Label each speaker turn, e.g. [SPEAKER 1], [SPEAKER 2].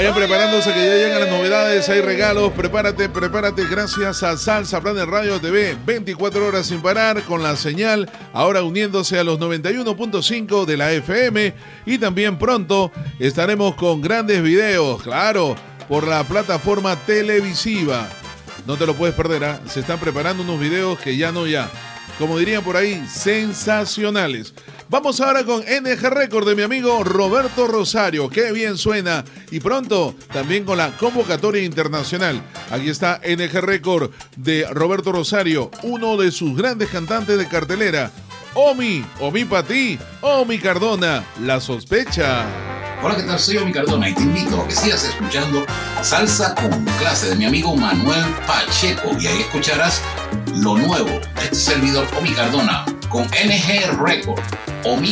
[SPEAKER 1] Vayan preparándose que ya llegan las novedades, hay regalos, prepárate, gracias a Salsa Planet Radio TV, 24 horas sin parar con la señal, ahora uniéndose a los 91.5 de la FM y también pronto estaremos con grandes videos, claro, por la plataforma televisiva. No te lo puedes perder, ¿eh? Se están preparando unos videos que ya, como dirían por ahí, sensacionales. Vamos ahora con NG Record de mi amigo Roberto Rosario. ¡Qué bien suena! Y pronto también con la convocatoria internacional. Aquí está NG Record de Roberto Rosario, uno de sus grandes cantantes de cartelera. Omi pa' ti, Omi Cardona, La Sospecha.
[SPEAKER 2] Hola, ¿qué tal? Soy Omi Cardona y te invito a que sigas escuchando Salsa con Clase de mi amigo Manuel Pacheco. Y ahí escucharás lo nuevo de este servidor Omi Cardona con NG Record. Omi